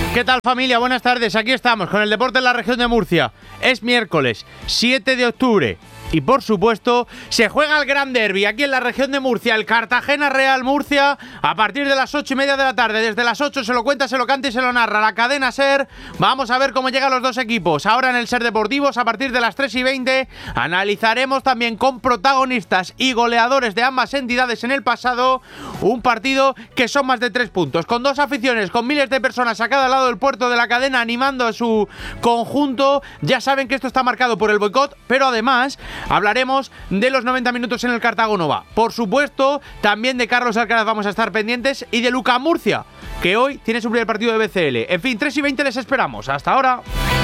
¿Qué tal, familia? Buenas tardes. Aquí estamos con el deporte en la región de Murcia. Es miércoles 7 de octubre y, por supuesto, se juega el gran derbi aquí en la región de Murcia, el Cartagena Real Murcia, a partir de las 8:30 de la tarde. Desde las 8 se lo cuenta, se lo canta y se lo narra la cadena SER. Vamos a ver cómo llegan los dos equipos. Ahora en el SER Deportivos, a partir de las 3:20, analizaremos también con protagonistas y goleadores de ambas entidades en el pasado un partido que son más de 3 puntos, con dos aficiones, con miles de personas a cada lado del puerto de la cadena animando a su conjunto. Ya saben que esto está marcado por el boicot, pero además hablaremos de los 90 minutos en el Cartagonova. Por supuesto, también de Carlos Alcaraz vamos a estar pendientes y de Luca Murcia, que hoy tiene su primer partido de BCL. En fin, 3:20 les esperamos. Hasta ahora.